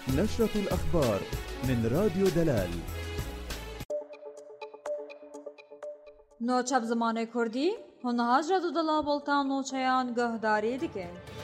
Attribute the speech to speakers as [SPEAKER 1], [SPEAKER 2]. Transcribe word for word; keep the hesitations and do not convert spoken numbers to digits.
[SPEAKER 1] نشرة الأخبار من راديو دلال.
[SPEAKER 2] نوچب زمانه کردی هنهاج را دو دلا بولتان نوچیان گهداری دیگه